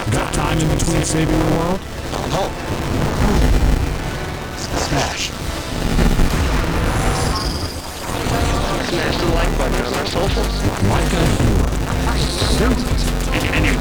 Got time in between saving the world? Oh. Smash. Smash the like button on our socials. Like us,